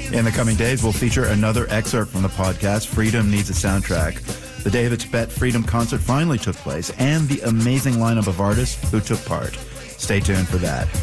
In the coming days, we'll feature another excerpt from the podcast, Freedom Needs a Soundtrack. The day the Tibet Freedom Concert finally took place, and the amazing lineup of artists who took part. Stay tuned for that.